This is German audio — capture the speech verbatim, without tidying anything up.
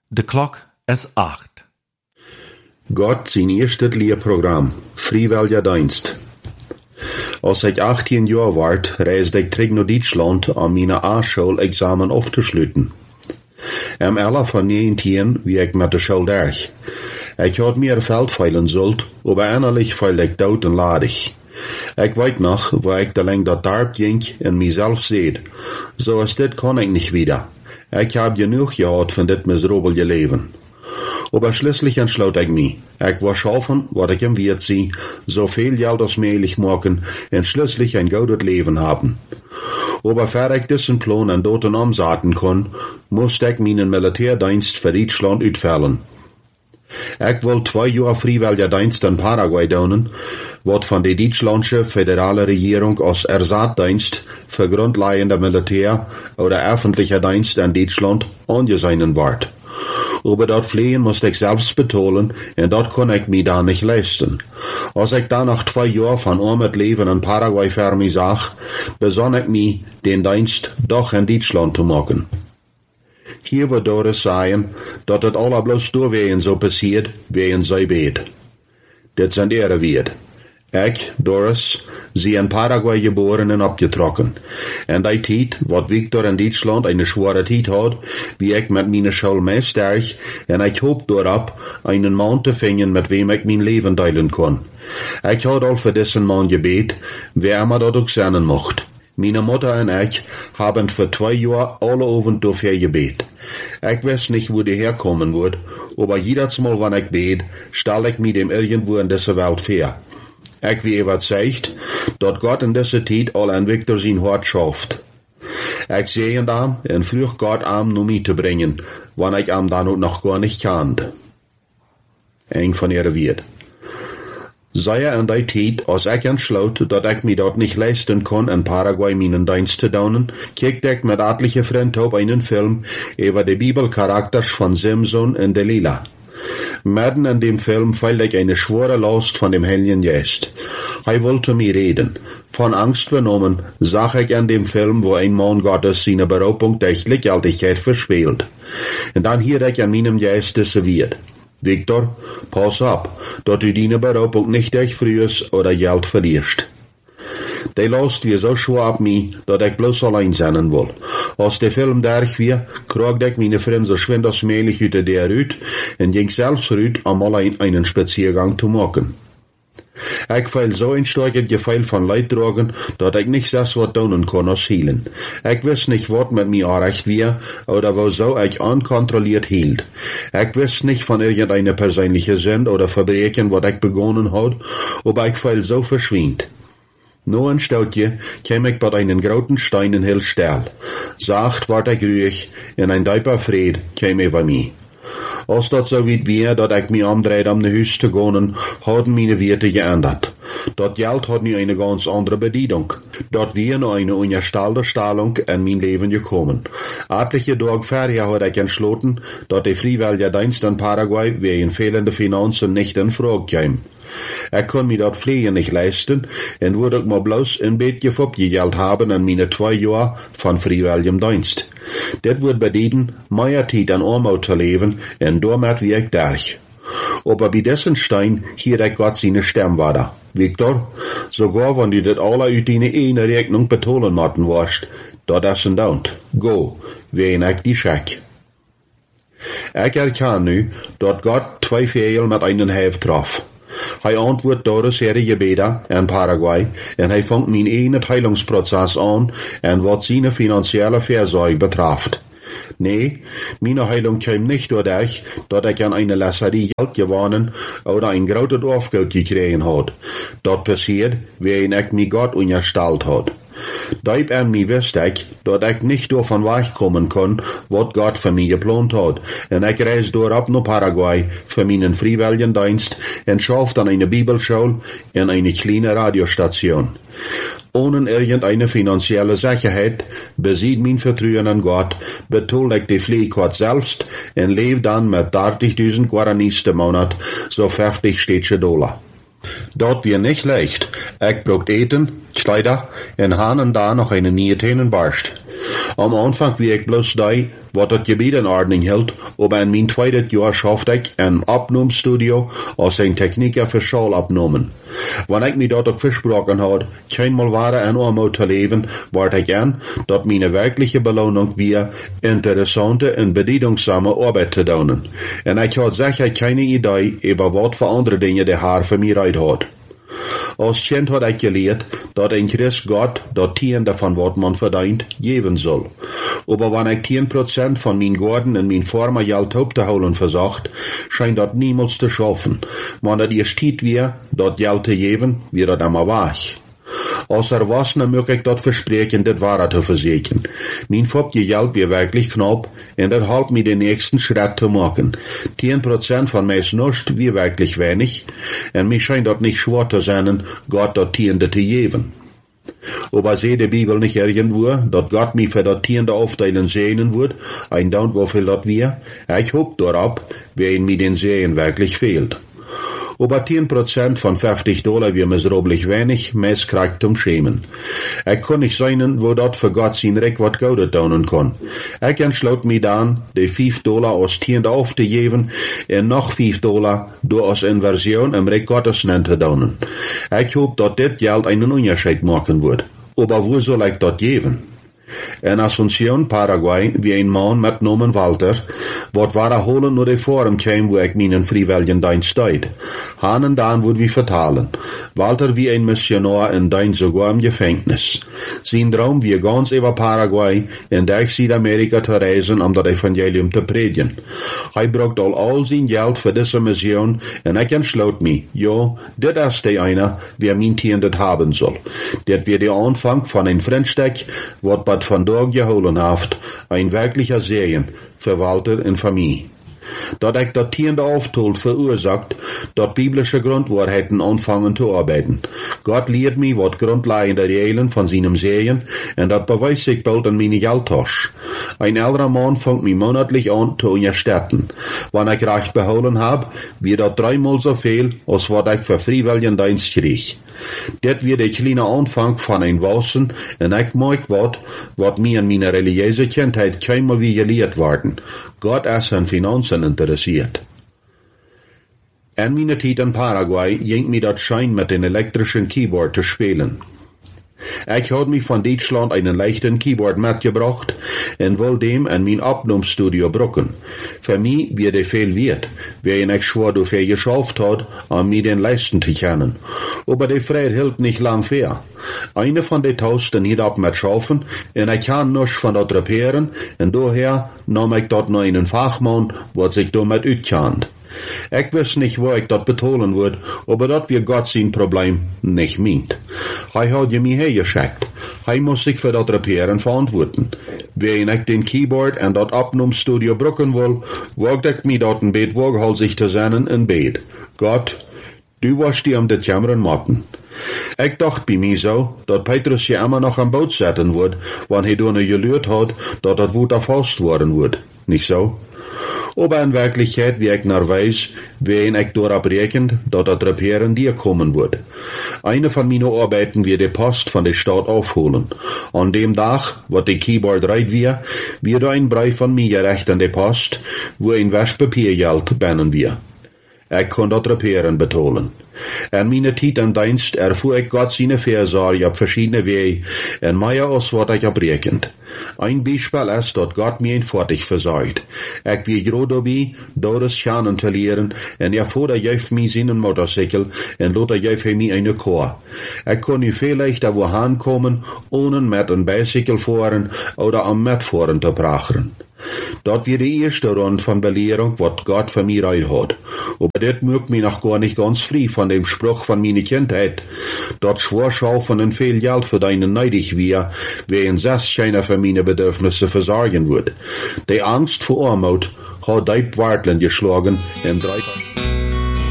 De klok is acht. God zijn eerste leerprogram, Vrijwilliger Dienst. Als ik achttien jaar werd, reisde ik terug naar Duitsland om mijn A-school-examen af te sluiten. Am elf van negentien wie ik met de school durch. Ik had meer veld veilen zult, aber innerlich feil ik dood en ladig. Ik weet nog, waar ik de lang dat dorp ging en mezelf zeed. Zoals dit kon ik niet wieder. Ik heb genoeg gehad van dit miserabele leven. Aber schließlich entschloot ik mich. Ik wil schaffen, wat ik im Wirt zie, zoveel geld als möglich machen en schließlich ein gutes Leben haben. Aber für ich diesen Plan an Doten umsetzen kann, musste ich meinen Militärdienst für Deutschland uitvallen. Ich will zwei Jahre freiwilliger Dienst in Paraguay doen, wat von der deutschlandische föderale Regierung als Ersatzdienst für grundlegender Militär oder öffentlicher Dienst in Deutschland angesehen wird. Aber dat Fliehen muss ich selbst betalen, und dat kann ich mir da nicht leisten. Als ich dann nach zwei Jahren von armet Leben in Paraguay für mich sag, besann ich mich, den Dienst doch in Deutschland zu machen. Hier wird Doris sagen, dat het alle bloß doorwegen so passiert, wegen zij beet. Dit sind ihre Wert. Ich, Doris, sie in Paraguay geboren und abgetrokken. En die tijd, wat Victor in Duitsland eine schwere tijd had, wie ich mit meiner Schule meesterg, en ich hoop dorop, einen Mann te vinden, mit wem ich mein Leben teilen kann. Ich had al für diesen Mann gebet, wer immer dat auch sein mocht. Meine Mutter und ich haben für zwei Jahre alle Abend dafür gebet. Ich weiß nicht, wo die herkommen wird, aber jedes Mal, wenn ich bet, stell ich mir dem irgendwo in dieser Welt vor. Ich wie überzeugt, dass Gott in dieser Zeit all ein Victor sein Hort schafft. Ich sehe ihn da und früh Gott am nur mich zu bringen, wenn ich am dann noch gar nicht kannt. Eng von ihrer Wirt. Sei er in der Zeit, als ich entschloss, dass ich mir dort nicht leisten kann, in Paraguay meinen Dienst zu tun, kiekte ich mit etlichen Freunden auf einen Film über die Bibelcharakters von Simson und Delilah. Mitten in dem Film fällt ich eine schwere Last von dem Heiligen Geist. Er wollte mir reden. Von Angst benommen, sah ich in dem Film, wo ein Mann Gottes seine Berufung durch Gleichgültigkeit verspielt. Und dann hier ich an meinem Geist diese Wirt. Victor, pass ab, dass du deine Berufung nicht durch frühes oder Geld verlierst. Die Last wie so schwer ab mich, dass ich bloß allein sein will. Als der Film durch war, kriegte ich meine Freunde so schwind als möglich aus der Rüt und ging selbst rüt, um allein einen Spaziergang zu machen. Ich feil so ein starkes Gefühl von Leid tragen, dass ich nicht das was tun kann als hielen. Ich weiß nicht, was mit mir erreicht war, oder wieso ich unkontrolliert hielt. Ich weiß nicht von irgendeiner persönlichen Sünde oder Verbrechen, was ich begonnen hat, aber ich feil so verschwindt. Nur ein Stoutje käm ich bei einen großen Stein in Hill still. Sacht ward ich ruhig, in ein tiefer Fried käm über mich. Als dat so weit war, dat ich mich umdreht, um nach Hause zu gehen, haben meine Werte geändert. Dat Geld hat nie eine ganz andere Bedienung. Dat wir noch eine ungestellte Stellung in mein Leben gekommen. Etliche Tage vorher hat ich entschlossen, dat der freiwillige Dienst in Paraguay wegen fehlender Finanzen nicht in Frage käme. Ich kann mir dat Pflege nicht leisten und würde ich mal bloß ein bisschen Geld haben in meine zwei Jahre von freiwilligem Dienst. Das wird bedeuten, mehr Zeit an Armut zu leben und damit wie ich durch. Aber bei dessen Stein hier ich Gott seine Stimme weiter. Victor, sogar wenn du das alle aus deine eine Rechnung betonen machen wirst, dat ist ein Daunt. Go, wen ich die Scheck. Ich erkenne nu, dass Gott zwei Fehler mit einem Hälfte traf. Er antwortet Doris ihre Gebete in Paraguay und er fängt mein eigenen Heilungsprozess an und was seine finanzielle Versorge betrifft. Nee, meine Heilung kam nicht dadurch, dass ich an eine Lasserie Geld gewonnen oder ein großes Aufgeld gekriegt hat. Das passiert, wenn ich mich Gott unterstellt hat. Deib an mir wusste ich, dass ich nicht davon wegkommen kann, was Gott für mich geplant hat. Und ich reise dort nach Paraguay für meinen freiwilligen Dienst und schaffte an eine Bibelschule und eine kleine Radiostation. Ohne irgendeine finanzielle Sicherheit besieht mein Vertrauen an Gott, betol ich die Pflege selbst und lebe dann mit dreißigtausend Guaranis im Monat, so fünfzig städtische Dollar. Dort wir nicht leicht. Ich braucht Eten, Kleider und han und da noch eine neue Tennenbarst. Am Anfang wie ich bloß da, wat het gebied in Ordnung hält, aber in mein zweites Jahr schafft ich ein Abnehmstudio als ein Techniker für Schulabnahmen. Wenn ich mir dort auch versprochen hat, keinmal weiter in Armut zu leben, warte ich an, dass meine wirkliche Belohnung wir interessante und bedeutungsame Arbeit zu tun. Und ich hatte sicher keine Idee, über was für andere Dinge der Herr für mich reit hat. Als Kind hat ich gelehrt, dass ein Christ Gott das Tiende von was man verdient, geben soll. Aber wenn ich zehn Prozent von meinen Garten in mein Farmer Geld aufzuholen versagt, scheint das niemals zu schaffen. Wenn das erst steht wir, das Geld zu geben, wird das immer weg. Als Erwachsener möchte ich das versprechen, das Wahre zu versichern. Mein Fobje Geld wird wirklich knapp, und das hilft mir den nächsten Schritt zu machen. zehn Prozent von meist nicht wird wirklich wenig, und mir scheint das nicht schwer zu sein, Gott das Tiende zu geben. Aber sehe die Bibel nicht irgendwo, dass Gott mich für das Tiende aufteilen sehnen wird, ein Daunt, wofür das wir? Ich hoffe darauf, wer mir den Sehen wirklich fehlt. Aber zehn Prozent von fünfzig Dollar wie miserablich wenig, meist kriegt zum Schämen. Ich kann nicht sein, wo dort für Gott sein Recht wat Gaudet daunen kann. Ich entschloot mich dann, die fünf Dollar aus Tiende aufzugeben, und noch fünf Dollar durch als Inversion im Recht Gottes nennen zu daunen. Ich hoffe, dass dit Geld einen Unterschied machen wird. Aber wo soll ich das geben? In Asunción, Paraguay, wie ein Mann mit Namen Walter, wat war holen nur de Forum käm, wo ich meinen freiwilligen Dienst steid. Han und dann würd wir vertalen. Walter wie ein Missionar in Dein sogar im Gefängnis. Sein Traum wie ganz über Paraguay in durch Südamerika zu reisen, um das Evangelium zu predigen. Er braucht all, all sein Geld für diese Mission, und ich entschloot mich, ja, dit ist der einer, wer mein Tiendet haben soll. Dit wird der Anfang von ein Freundschaft, wat bei von dort geholen haft, ein wirklicher Segen für Walter und für mich. Dat ich das Tiende Auftold verursacht, dat biblische Grundwahrheiten anfangen zu arbeiten. Gott lehrt mich, wat grundlegende Regeln von seinem Segen, und dat beweist sich bald in meine Geldtasche. Ein älterer Mann fängt mich monatlich an zu unterstützen. Wenn ich recht beholen hab, wird dat dreimal so viel, als wat ich für freiwilligen Dienst krieg. Det wird der kleine Anfang von ein Wassen, und ich mag wat, wat mir in meiner religiösen Kindheit keinmal wie gelehrt worden. Gott ist an Finanzen interessiert. In meiner Zeit in Paraguay ging mir das Schein mit dem elektrischen Keyboard zu spielen. Ich hatte mich von Deutschland einen leichten Keyboard mitgebracht und wollte dem in mein Abnehmstudio brücken. Für mich wird er viel wert, wer ich schwor dafür geschafft hat, an mir den leisten zu können. Aber der Fred hielt nicht lang fair. Eine von den Toasten hielt ab mit Schaffen, und ich kann nichts von dort reparieren, und daher nahm ich dort noch einen Fachmann, was sich damit utkannt. Ich weiß nicht, wo ich das betonen würde, aber das wird Gott sein Problem nicht meint. Er hat ja mich hergeschickt. Er muss sich für das Reparieren verantworten. Wenn ich den Keyboard und das Abnehmstudio brücken will, wagt ich mich dort ein Bett waghalsig zu sein in Bett. Gott, du warst dir um die Kameran matten. Ich dachte bei mir so, dass Petrus ja immer noch am Boot sitzen wird, wenn er da nicht gelührt hat, dass das Wut erfasst worden wird. Nicht so? Aber in Wirklichkeit, wie ich noch weiß, wen ich dort abrechnet, dass das Reparieren dir kommen wird. Eine von meinen Arbeiten wird die Post von der Stadt aufholen. An dem Tag, wo die Keyboard reit wir, wird ein Brief von mir gerecht an die Post, wo ein Waschpapiergeld bannen wir. Ich kann das Reparieren betonen. In meiner Zeit im Dienst erfuhr ich Gott seine Versorgung auf verschiedene Wege, und mehr als was ich abrechnet. Ein Beispiel ist, dass Gott mir ein Fertig versorgt. Ich will gerade dabei, dort Schanen zu lernen, und er fuhr auf mich seinen Motorcycle, und lot er auf mir eine Chor. Ich kann nicht vielleicht da wohin kommen, ohne mit einem Bicycle fahren oder am Mitfahren zu prachen. Dort wird die erste Runde von Belehrung, was Gott für mich rein hat. Aber das mögt mich noch gar nicht ganz frei von dem Spruch von meiner Kindheit. Dort Schwarschaffen und viel Geld für deinen neidig wir, wer in sechs keiner für meine Bedürfnisse versorgen wird. Die Angst vor Armut hat dein Wartlen geschlagen im drei